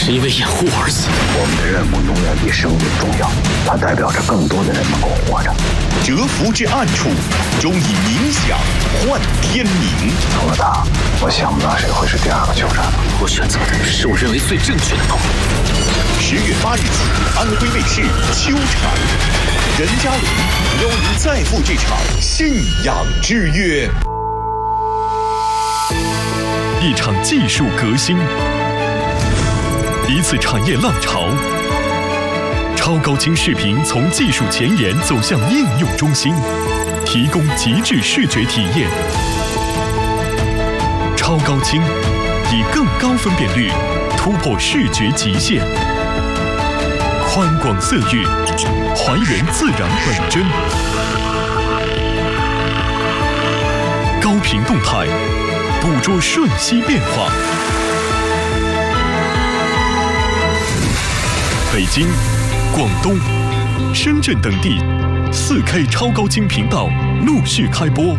是因为掩护而死。 我们的任务永远比生命重要，它代表着更多的人能够活着。 蛰伏之暗处，终以冥想换天明。 除了他，我想不到谁会是第二个酋长。 我选择的是我认为最正确的道路。 10月8日起，安徽卫视秋蝉，任嘉伦邀您再赴这场信仰之约。 一场技术革新，一次产业浪潮。超高清视频从技术前沿走向应用中心，提供极致视觉体验。超高清以更高分辨率突破视觉极限，宽广色域还原自然本真，高频动态捕捉瞬息变化。北京、广东、深圳等地4K 超高清频道陆续开播，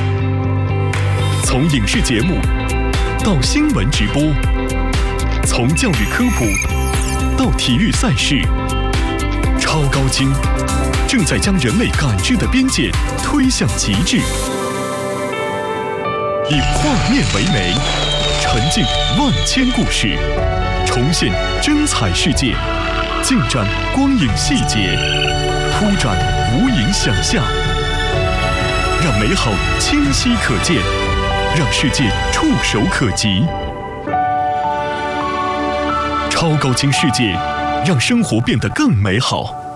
从影视节目到新闻直播，从教育科普到体育赛事，超高清正在将人类感知的边界推向极致。以画面为媒，沉浸万千故事，重现真彩世界，尽展光影细节，铺展无垠想象，让美好清晰可见，让世界触手可及。超高清世界，让生活变得更美好。